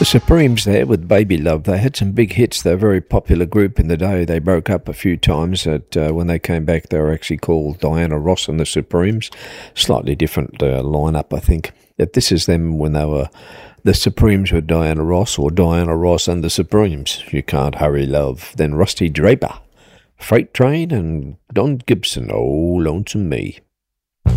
The Supremes there with Baby Love, they had some big hits. They're a very popular group in the day. They broke up a few times. When they came back, they were actually called Diana Ross and the Supremes. Slightly different lineup, I think. Yet this is them when they were the Supremes with Diana Ross, or Diana Ross and the Supremes. You Can't Hurry Love. Then Rusty Draper, Freight Train, and Don Gibson, Oh Lonesome Me.